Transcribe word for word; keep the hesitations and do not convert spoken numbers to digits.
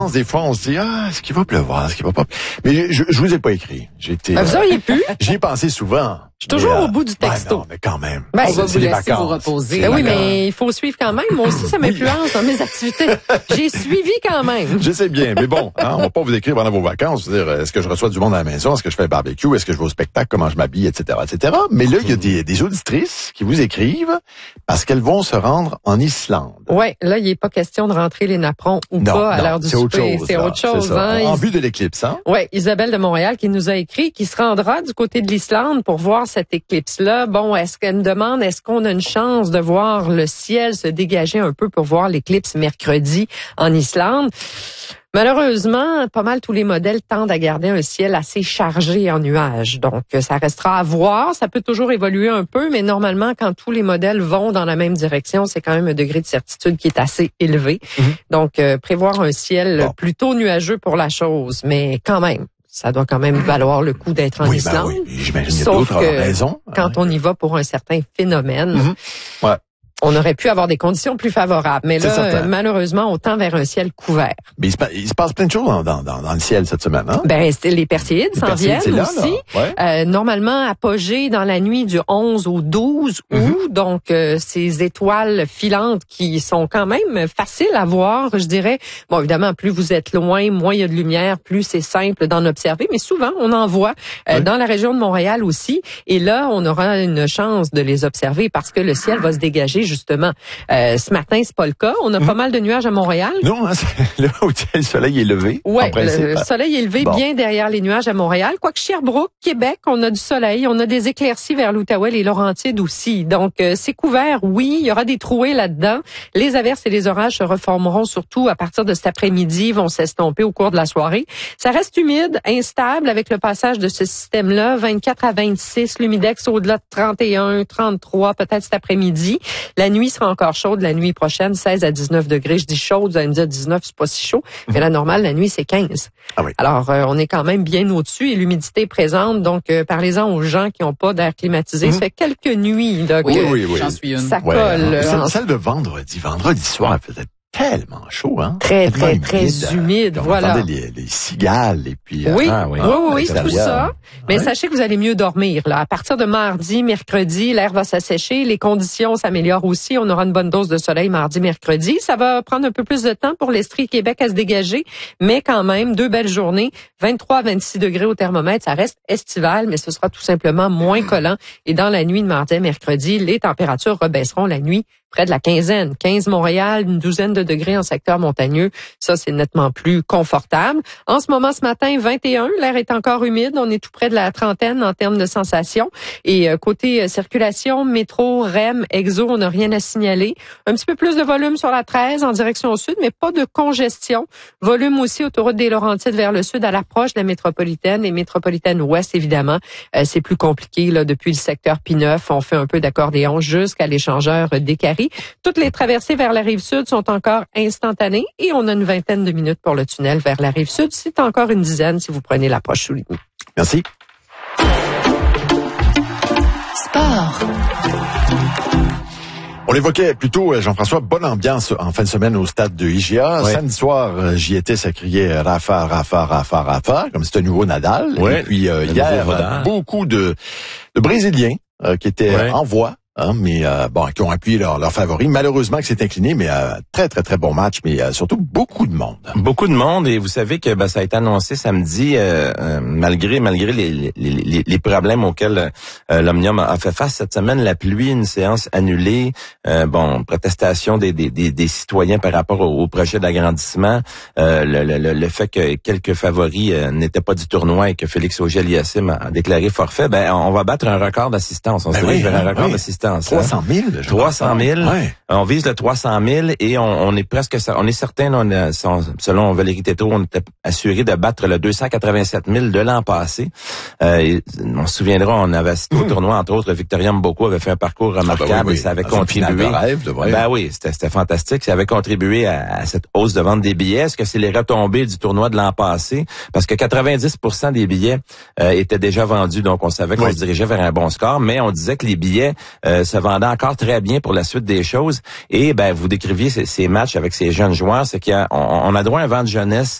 Des fois, on se dit, ah, est-ce qu'il va pleuvoir, est-ce qu'il va pas... Mais je, je vous ai pas écrit. J'étais. Ben, vous auriez pu. J'y ai pensé souvent. Je suis toujours mais, au bout du texto. Ben non, mais quand même. Ben, on va vous les laisser vacances. vous reposer. Ben oui, mais il faut suivre quand même. Moi aussi, ça m'influence dans mes activités. J'ai suivi quand même. Je sais bien, mais bon, hein, on va pas vous écrire pendant vos vacances. Dire, est-ce que je reçois du monde à la maison, est-ce que je fais un barbecue, est-ce que je vais au spectacle, comment je m'habille, et cetera, et cetera. Mais là, il y a des, des auditrices qui vous écrivent parce qu'elles vont se rendre en Islande. Ouais, là, il n'est pas question de rentrer les napperons ou Non, pas à non, l'heure du c'est autre souper. chose. C'est là, autre chose, c'est ça. hein. En Is- vue de l'éclipse, hein? Ouais, Isabelle de Montréal qui nous a écrit, qui se rendra du côté de l'Islande pour voir cette éclipse-là. Bon, est-ce qu'elle me demande, est-ce qu'on a une chance de voir le ciel se dégager un peu pour voir l'éclipse mercredi en Islande? Malheureusement, pas mal tous les modèles tendent à garder un ciel assez chargé en nuages. Donc, ça restera à voir. Ça peut toujours évoluer un peu, mais normalement, quand tous les modèles vont dans la même direction, c'est quand même un degré de certitude qui est assez élevé. Mm-hmm. Donc, euh, prévoir un ciel Bon. plutôt nuageux pour la chose, mais quand même, ça doit quand même valoir le coup d'être en oui, Islande. ben oui. J'imagine qu'il y a Sauf d'autres que raisons. Quand on y va pour un certain phénomène, Mm-hmm. Ouais. on aurait pu avoir des conditions plus favorables. Mais C'est là, certain. euh, malheureusement, on tend vers un ciel couvert. Mais il se, pa- il se passe plein de choses dans, dans, dans, dans le ciel cette semaine, hein? Ben, c'est- les Perséides Les s'en Perséides, c'est viennent là, aussi. là. Ouais. Euh, normalement, apogée dans la nuit du onze au douze août. Mm-hmm. Donc, euh, ces étoiles filantes qui sont quand même faciles à voir, je dirais. Bon, évidemment, plus vous êtes loin, moins il y a de lumière, plus c'est simple d'en observer. Mais souvent, on en voit euh, Oui. dans la région de Montréal aussi. Et là, on aura une chance de les observer parce que le ciel va se dégager, justement. Euh, ce matin, c'est pas le cas. On a pas mal de nuages à Montréal. Non, hein, c'est là où le soleil est levé. Ouais, en principe. le soleil est levé Bon. bien derrière les nuages à Montréal. Quoique Sherbrooke, Québec, on a du soleil, on a des éclaircies vers l'Outaouais et Laurentides aussi. Donc, euh, c'est couvert, oui, il y aura des trouées là-dedans. Les averses et les orages se reformeront surtout à partir de cet après-midi, vont s'estomper au cours de la soirée. Ça reste humide, instable avec le passage de ce système-là, vingt-quatre à vingt-six, l'humidex au-delà de trente et un, trente-trois, peut-être cet après-midi. La nuit sera encore chaude, la nuit prochaine, seize à dix-neuf degrés. Je dis chaude, vous allez me dire dix-neuf, c'est pas si chaud. Mais la normale, la nuit, c'est quinze. Ah oui. Alors, euh, on est quand même bien au-dessus et l'humidité est présente. Donc, euh, parlez-en aux gens qui n'ont pas d'air climatisé. Mhm. Ça fait quelques nuits là, Oui, que oui, oui. J'en suis une. ça Ouais, colle. hein. euh, Celle, en- celle de vendredi. Vendredi soir, elle faisait tellement chaud, hein? Très, Tellement très, très humide, On voilà. entendait les, les cigales et puis... Oui, euh, Ah, oui. oui, oui, à oui, tout l'extérieur. ça. Mais Ouais. sachez que vous allez mieux dormir. Là, à partir de mardi, mercredi, l'air va s'assécher, les conditions s'améliorent aussi. On aura une bonne dose de soleil mardi, mercredi. Ça va prendre un peu plus de temps pour l'Estrie Québec à se dégager, mais quand même deux belles journées, vingt-trois à vingt-six degrés au thermomètre. Ça reste estival, mais ce sera tout simplement moins collant. Et dans la nuit de mardi à mercredi, les températures rebaisseront la nuit près de la quinzaine. quinze Montréal, une douzaine de degrés en secteur montagneux. Ça, c'est nettement plus confortable. En ce moment, ce matin, vingt et un. L'air est encore humide. On est tout près de la trentaine en termes de sensations. Et euh, côté euh, circulation, métro, R E M, Exo, on n'a rien à signaler. Un petit peu plus de volume sur la treize en direction sud, mais pas de congestion. Volume aussi autoroute des Laurentides vers le sud à l'approche de la métropolitaine et métropolitaine ouest, évidemment. Euh, c'est plus compliqué là depuis le secteur P neuf. On fait un peu d'accordéon jusqu'à l'échangeur euh, des Caries. Toutes les traversées vers la rive sud sont encore instantanées et on a une vingtaine de minutes pour le tunnel vers la rive sud. C'est encore une dizaine si vous prenez l'approche soulignée. Merci. Sport. On l'évoquait plutôt, Jean-François, bonne ambiance en fin de semaine au stade de I G A. Ouais. Samedi soir, euh, j'y étais, ça criait Rafa, Rafa, Rafa, Rafa, comme c'était un nouveau Nadal. Ouais. Et puis euh, Le hier, nouveau Rodin. beaucoup de, de Brésiliens euh, qui étaient Ouais. en voie. Hein, mais euh, bon, qui ont appuyé leur, leur favori. Malheureusement que c'est incliné, mais euh, très, très, très bon match, mais euh, surtout beaucoup de monde. Beaucoup de monde, et vous savez que ben, ça a été annoncé samedi, euh, euh, malgré malgré les, les, les, les problèmes auxquels euh, l'Omnium a fait face cette semaine, la pluie, une séance annulée, euh, bon, protestation des, des, des, des citoyens par rapport au, au projet d'agrandissement, euh, le, le, le fait que quelques favoris euh, n'étaient pas du tournoi et que Félix Auger-Aliassime a déclaré forfait, ben on va battre un record d'assistance. On Ben se oui, dirige vers un hein, record oui. d'assistance. trois cent mille. je trois pense. cent mille. Ouais. On vise le trois cent mille et on, on est presque, on est certain, on a, selon Valérie Tétro, on était assuré de battre le deux cent quatre-vingt-sept mille de l'an passé. Euh, et on se souviendra, on avait assisté au tournoi, entre autres, Victoria Mboko avait fait un parcours remarquable, Ah ben oui, oui. et ça avait Dans une finale contribué. de rêve, de vrai. Ben oui, c'était, c'était fantastique. Ça avait contribué à, à cette hausse de vente des billets. Est-ce que c'est les retombées du tournoi de l'an passé? Parce que quatre-vingt-dix pour cent des billets euh, étaient déjà vendus, donc on savait qu'on Oui. se dirigeait vers un bon score, mais on disait que les billets euh, euh, se vendait encore très bien pour la suite des choses. Et ben vous décriviez ces, ces matchs avec ces jeunes joueurs, c'est qu'on on a droit à un vent de jeunesse